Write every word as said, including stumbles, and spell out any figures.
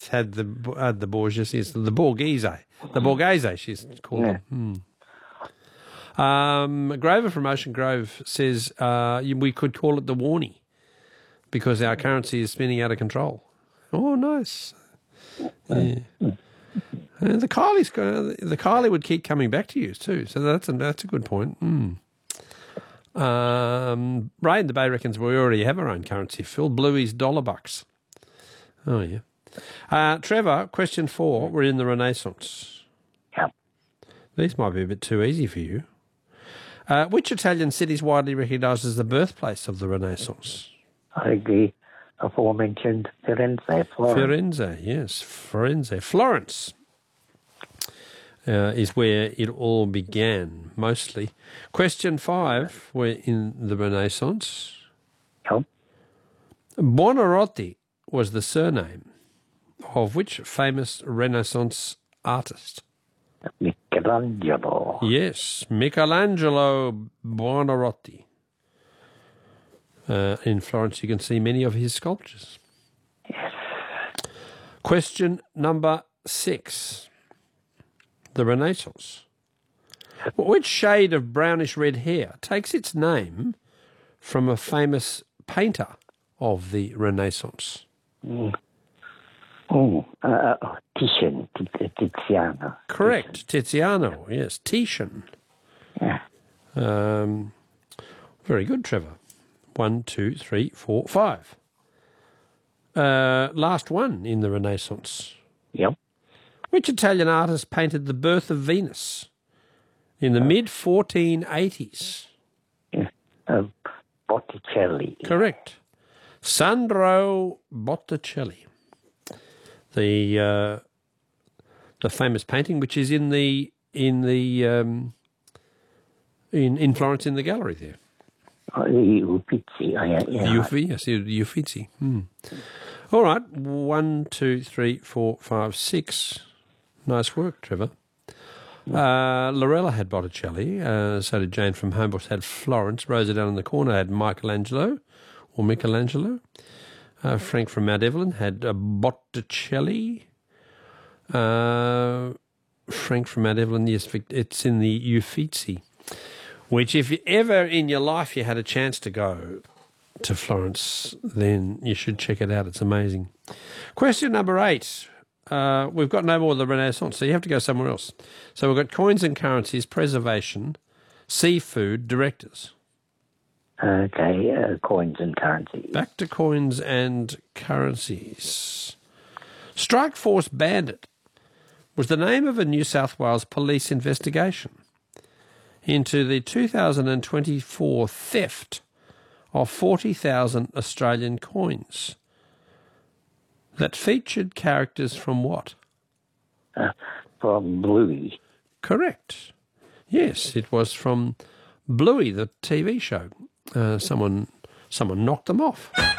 had the had the Borgias, yes, the Borghese, the Borghese, she's called Yeah. them. Hmm. Um, Grover from Ocean Grove says uh, we could call it the Warnie because our currency is spinning out of control. Oh, nice. Yeah. And the Kylie's the Kylie would keep coming back to you too, so that's a, that's a good point. Mm. Um, Ray in the Bay reckons we already have our own currency. Phil Bluey's dollar bucks. Oh yeah. Uh, Trevor, question four. We're in the Renaissance. Yep. These might be a bit too easy for you. Uh, which Italian city is widely recognised as the birthplace of the Renaissance? I agree. Aforementioned Firenze, Florence. Firenze, yes, Firenze. Florence uh, is where it all began, mostly. Question five, we're in the Renaissance. Yep. Buonarroti was the surname of which famous Renaissance artist? Michelangelo. Yes, Michelangelo Buonarroti. Uh, in Florence, you can see many of his sculptures. Yes. Question number six. The Renaissance. Which shade of brownish-red hair takes its name from a famous painter of the Renaissance? Mm. Oh, uh, Titian, Tiziano. Correct, Tiziano, yes, Titian. Yeah. Um, very good, Trevor. One, two, three, four, five. Uh, last one in the Renaissance. Yep. Which Italian artist painted the birth of Venus in the mid fourteen eighties? Yeah. Uh, Botticelli. Correct. Sandro Botticelli. The uh, the famous painting, which is in the in the um, in in Florence in the gallery there. Oh, the Uffizi. Oh, yeah, yeah. The Uffizi, yes, the Uffizi. Hmm. All right, one, two, three, four, five, six. Nice work, Trevor. Uh, Lorella had Botticelli, uh, so did Jane from Homebush had Florence. Rosa down in the corner had Michelangelo, or Michelangelo. Uh, Frank from Mount Evelyn had uh, Botticelli. Uh, Frank from Mount Evelyn, yes, it's in the Uffizi, which if you ever in your life you had a chance to go to Florence, then you should check it out. It's amazing. Question number eight. Uh, we've got no more of the Renaissance, so you have to go somewhere else. So we've got coins and currencies, preservation, seafood, directors. Okay, uh, coins and currencies. Back to coins and currencies. Strike Force Bandit was the name of a New South Wales police investigation into the two thousand twenty-four theft of forty thousand Australian coins that featured characters from what? Uh, from Bluey. Correct. Yes, it was from Bluey, the T V show. Uh, someone, someone knocked them off.